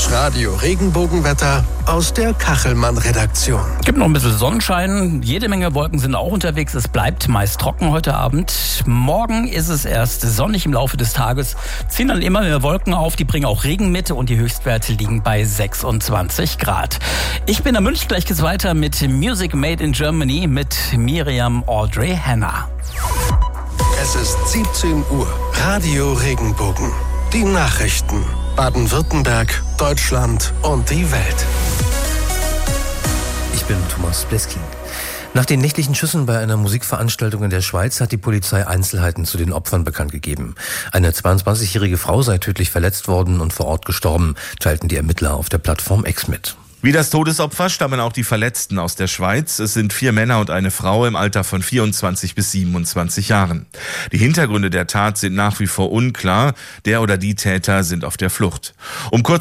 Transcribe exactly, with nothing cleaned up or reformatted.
Das Radio-Regenbogenwetter aus der Kachelmann-Redaktion. Gibt noch ein bisschen Sonnenschein, jede Menge Wolken sind auch unterwegs. Es bleibt meist trocken heute Abend. Morgen ist es erst sonnig im Laufe des Tages. Ziehen dann immer mehr Wolken auf, die bringen auch Regen mit und die Höchstwerte liegen bei sechsundzwanzig Grad. Ich bin in München, gleich geht's weiter mit Music Made in Germany mit Miriam Audrey Hanna. Es ist siebzehn Uhr. Radio Regenbogen. Die Nachrichten. Baden-Württemberg, Deutschland und die Welt. Ich bin Thomas Blesking. Nach den nächtlichen Schüssen bei einer Musikveranstaltung in der Schweiz hat die Polizei Einzelheiten zu den Opfern bekannt gegeben. Eine zweiundzwanzigjährige Frau sei tödlich verletzt worden und vor Ort gestorben, teilten die Ermittler auf der Plattform X mit. Wie das Todesopfer stammen auch die Verletzten aus der Schweiz. Es sind vier Männer und eine Frau im Alter von vierundzwanzig bis siebenundzwanzig Jahren. Die Hintergründe der Tat sind nach wie vor unklar. Der oder die Täter sind auf der Flucht. Um kurz